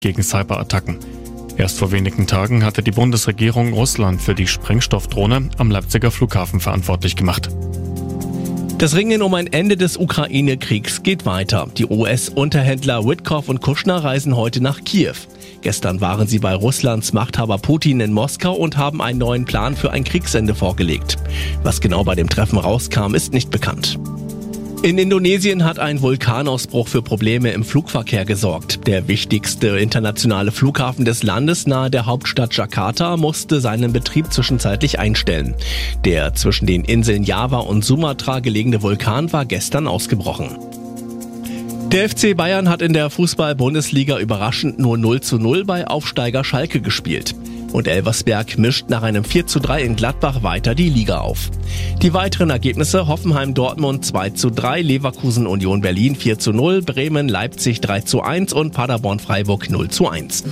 gegen Cyberattacken. Erst vor wenigen Tagen hatte die Bundesregierung Russland für die Sprengstoffdrohne am Leipziger Flughafen verantwortlich gemacht. Das Ringen um ein Ende des Ukraine-Kriegs geht weiter. Die US-Unterhändler Witkoff und Kushner reisen heute nach Kiew. Gestern waren sie bei Russlands Machthaber Putin in Moskau und haben einen neuen Plan für ein Kriegsende vorgelegt. Was genau bei dem Treffen rauskam, ist nicht bekannt. In Indonesien hat ein Vulkanausbruch für Probleme im Flugverkehr gesorgt. Der wichtigste internationale Flughafen des Landes nahe der Hauptstadt Jakarta musste seinen Betrieb zwischenzeitlich einstellen. Der zwischen den Inseln Java und Sumatra gelegene Vulkan war gestern ausgebrochen. Der FC Bayern hat in der Fußball-Bundesliga überraschend nur 0:0 bei Aufsteiger Schalke gespielt. Und Elversberg mischt nach einem 4:3 in Gladbach weiter die Liga auf. Die weiteren Ergebnisse: Hoffenheim-Dortmund 2:3, Leverkusen-Union Berlin 4:0, Bremen-Leipzig 3:1 und Paderborn-Freiburg 0:1.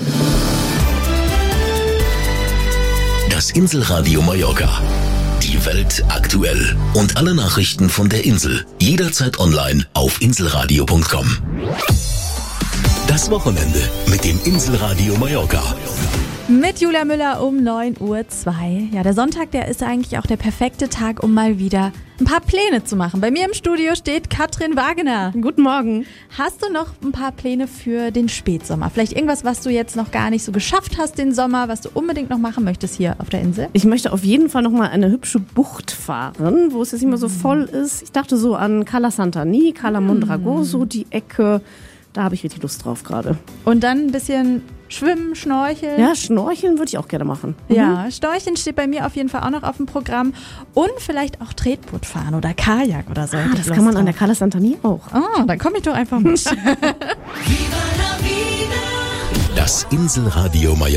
Das Inselradio Mallorca. Die Welt aktuell. Und alle Nachrichten von der Insel. Jederzeit online auf inselradio.com. Das Wochenende mit dem Inselradio Mallorca. Mit Julia Müller um 9:02 Uhr. Ja, der Sonntag, der ist eigentlich auch der perfekte Tag, um mal wieder ein paar Pläne zu machen. Bei mir im Studio steht Katrin Wagner. Guten Morgen. Hast du noch ein paar Pläne für den Spätsommer? Vielleicht irgendwas, was du jetzt noch gar nicht so geschafft hast den Sommer, was du unbedingt noch machen möchtest hier auf der Insel? Ich möchte auf jeden Fall noch mal eine hübsche Bucht fahren, wo es jetzt nicht mehr so voll ist. Ich dachte so an Cala Santani, Cala Mondragoso, die Ecke. Da habe ich richtig Lust drauf gerade. Und dann ein bisschen schwimmen, schnorcheln. Ja, schnorcheln würde ich auch gerne machen. Ja, Storcheln steht bei mir auf jeden Fall auch noch auf dem Programm. Und vielleicht auch Tretboot fahren oder Kajak oder so. Das kann man an der Cala Santani auch. Oh, dann komme ich doch einfach mit. Das Inselradio Mallorca.